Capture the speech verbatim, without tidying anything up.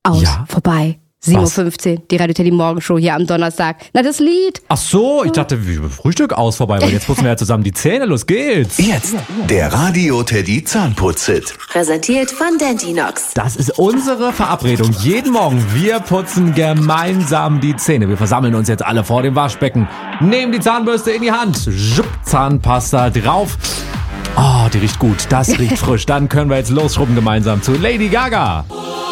Aus, Ja? vorbei. sieben Uhr Was? fünfzehn, die Radio Teddy Morgenshow hier am Donnerstag. Na, das Lied. Ach so, ich dachte, wie Frühstück aus vorbei, weil jetzt putzen wir ja zusammen die Zähne. Los geht's. Jetzt der Radio Teddy Zahnputz-Hit. Präsentiert von Dentinox. Das ist unsere Verabredung. Jeden Morgen, wir putzen gemeinsam die Zähne. Wir versammeln uns jetzt alle vor dem Waschbecken, nehmen die Zahnbürste in die Hand, schupp, Zahnpasta drauf. Oh, die riecht gut, das riecht frisch. Dann können wir jetzt losschrubben gemeinsam zu Lady Gaga.